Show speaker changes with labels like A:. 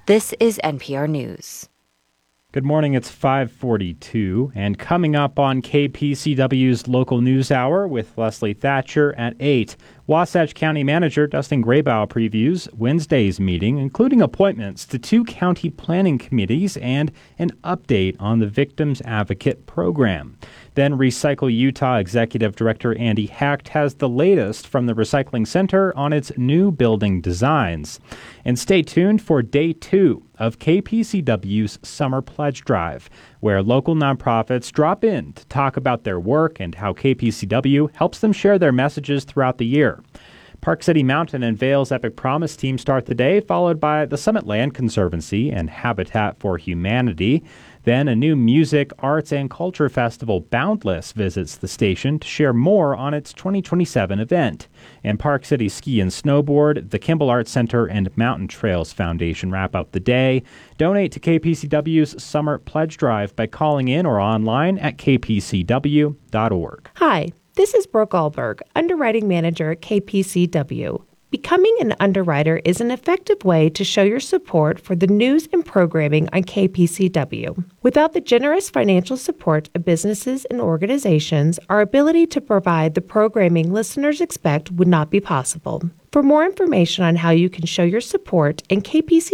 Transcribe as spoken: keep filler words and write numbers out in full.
A: This is N P R News.
B: Good morning, it's five forty-two, and coming up on K P C W's Local News Hour with Leslie Thatcher at eight, Wasatch County Manager Dustin Graybow previews Wednesday's meeting, including appointments to two county planning committees and an update on the Victims Advocate Program. Then Recycle Utah Executive Director Andy Hecht has the latest from the Recycling Center on its new building designs. And stay tuned for day two of K P C W's Summer Pledge Drive, where local nonprofits drop in to talk about their work and how K P C W helps them share their messages throughout the year. Park City Mountain and Vail's Epic Promise team start the day, followed by the Summit Land Conservancy and Habitat for Humanity. Then a new music, arts, and culture festival, Boundless, visits the station to share more on its twenty twenty-seven event. And Park City Ski and Snowboard, the Kimball Arts Center, and Mountain Trails Foundation wrap up the day. Donate to K P C W's Summer Pledge Drive by calling in or online at k p c w dot org.
C: Hi, this is Brooke Alberg, Underwriting Manager at K P C W. Becoming an underwriter is an effective way to show your support for the news and programming on K P C W. Without the generous financial support of businesses and organizations, our ability to provide the programming listeners expect would not be possible. For more information on how you can show your support and K P C